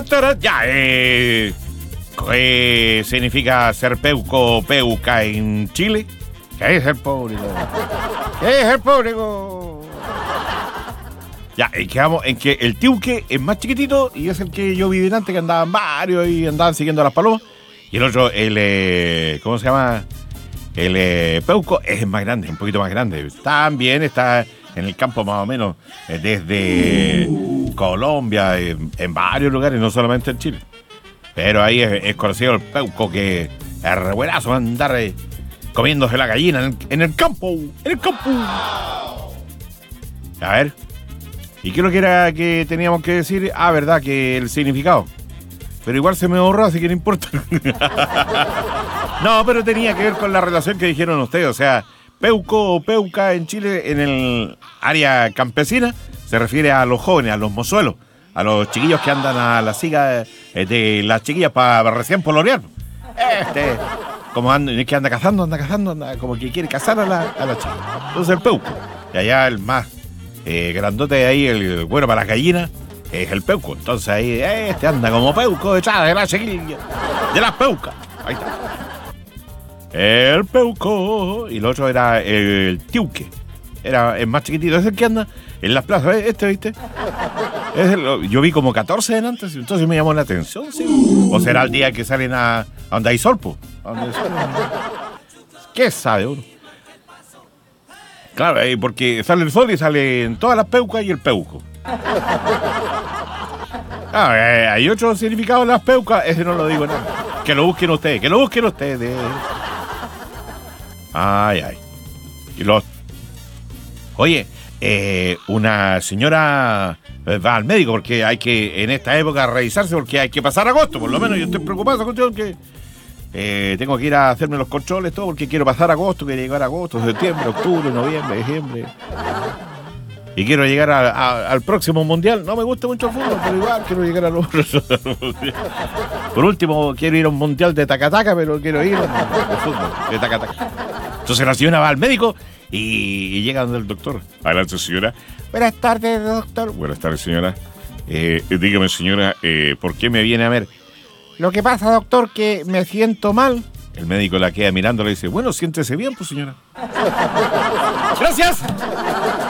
Ya, ¿qué significa ser peuco, peuca en Chile? ¿Qué es el público? ¿Qué es el público? Ya, quedamos en que el tiuque es más chiquitito y es el que yo vi delante, que andaban varios y andaban siguiendo a las palomas. Y el otro, ¿cómo se llama? El peuco es más grande, un poquito más grande. También está en el campo más o menos desde Colombia, en varios lugares, no solamente en Chile. Pero ahí es conocido el peuco, que es re buenazo andar comiéndose la gallina en el campo. En el campo. A ver. ¿Y qué es lo que era que teníamos que decir? Ah, verdad, que el significado. Pero igual se me borró, así que no importa. No, pero tenía que ver con la relación que dijeron ustedes. O sea, peuco o peuca en Chile, en el área campesina, se refiere a los jóvenes, a los mozuelos, a los chiquillos que andan a la siga de las chiquillas para recién polorear. Como es que anda cazando, como que quiere cazar a la chica. Entonces el peuco. Y allá el más grandote de ahí, el bueno para las gallinas, es el peuco. Entonces ahí anda como peuco detrás de la chiquilla, de las peucas. Ahí está. El peuco. Y el otro era el tiuque. Es más chiquitito, es el que anda en las plazas. ¿Viste? Yo vi como 14 delante, entonces me llamó la atención, ¿sí? O será el día que salen a donde hay sol, po. ¿Qué sabe uno? Claro, porque sale el sol y salen todas las peucas y el peuco. Hay otro significado de las peucas, ese no lo digo nada. Que lo busquen ustedes, Ay. Oye, una señora va al médico porque hay que, en esta época, revisarse porque hay que pasar agosto. Por lo menos yo estoy preocupado esa cuestión, que tengo que ir a hacerme los controles, todo, porque quiero pasar agosto, quiero llegar a agosto, septiembre, octubre, noviembre, diciembre. Y quiero llegar al próximo mundial. No me gusta mucho el fútbol, pero igual quiero llegar al otro. Por último, quiero ir a un mundial de tacataca, pero quiero ir al fútbol de tacataca. Entonces la señora va al médico y llega donde el doctor. Adelante, señora. Buenas tardes, doctor. Buenas tardes, señora. Dígame, señora, ¿por qué me viene a ver? Lo que pasa, doctor, que me siento mal. El médico la queda mirando y le dice, bueno, siéntese bien, pues, señora. ¡Gracias!